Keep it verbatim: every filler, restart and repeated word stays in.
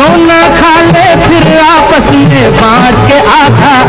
क्यों ना खा ले फिर आपस में बांट के आधा